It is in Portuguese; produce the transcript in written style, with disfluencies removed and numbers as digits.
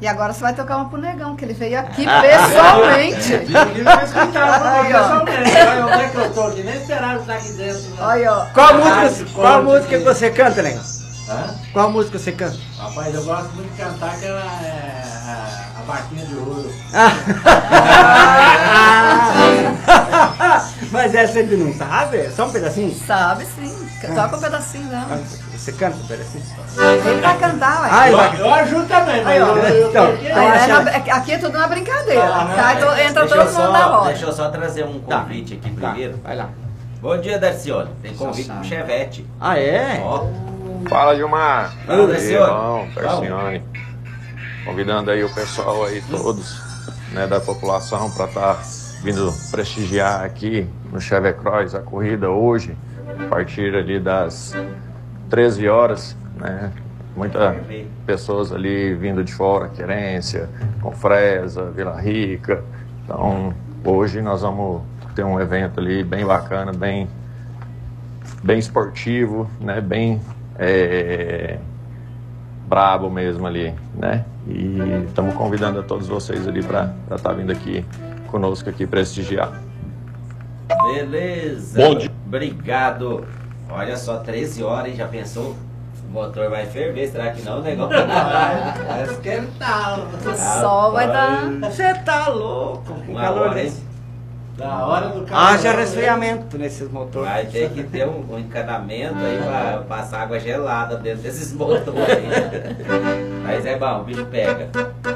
E agora você vai tocar uma pro Negão, que ele veio aqui pessoalmente. Ele vai escutar pessoalmente. Olha onde é que eu tô aqui, nem esperava estar aqui dentro. Né? Olha, ó. Qual música que você canta, Negão? Hã? Qual música você canta? Rapaz, eu gosto muito de cantar aquela a vaquinha de ouro. Mas essa ele não sabe? Só um pedacinho? Sabe sim. Toca um pedacinho dela. Você canta um pedacinho? Ele vai cantar, ué. Ah, Eu ajudo também, mas Aí, ó. Então, Aqui é tudo na brincadeira. Tá? Então, entra Deixa todo eu mundo na só, roda. deixa eu só trazer um convite aqui primeiro. Vai lá. Bom dia, Darcione. Tem convite pro Chevette. Ah, é? Ó, Fala, Gilmar. Fala, E aí, senhor. irmão, Tarcione. Convidando aí o pessoal aí, todos, né, da população para estar vindo prestigiar aqui no Chevette Cross a corrida hoje, a partir ali das 13 horas, né? Muitas pessoas ali vindo de fora, Querência, Confresa, Vila Rica. Então, hoje nós vamos ter um evento ali bem bacana, bem esportivo, né? Bem brabo mesmo ali, né? E estamos convidando a todos vocês ali para estar vindo aqui conosco aqui prestigiar. beleza. Bom dia. Obrigado. Olha só, 13 horas, hein? Já pensou? O motor vai ferver, será que não, negócio? vai esquentar. O sol vai dar. Você tá louco com Uma calor hora, hein? desse. Na hora do calor. Haja resfriamento nesses motores. Vai ter que ter um encanamento aí pra passar água gelada dentro desses motores aí. Mas é bom, o bicho pega.